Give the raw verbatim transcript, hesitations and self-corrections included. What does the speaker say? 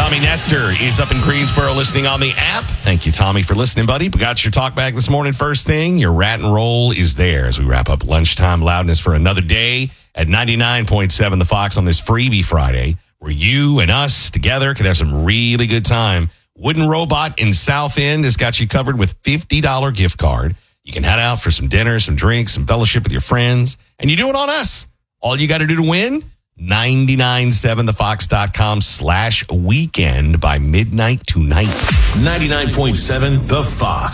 Tommy Nestor is up in Greensboro listening on the app. Thank you, Tommy, for listening, buddy. We got your talk back this morning. First thing, your rat and roll is there as we wrap up lunchtime loudness for another day at ninety-nine point seven The Fox on this Freebie Friday, where you and us together can have some really good time. Wooden Robot in South End has got you covered with fifty dollars gift card. You can head out for some dinner, some drinks, some fellowship with your friends, and you do it on us. All you got to do to win, ninety-nine seven the fox dot com slash weekend by midnight tonight. ninety-nine point seven The Fox.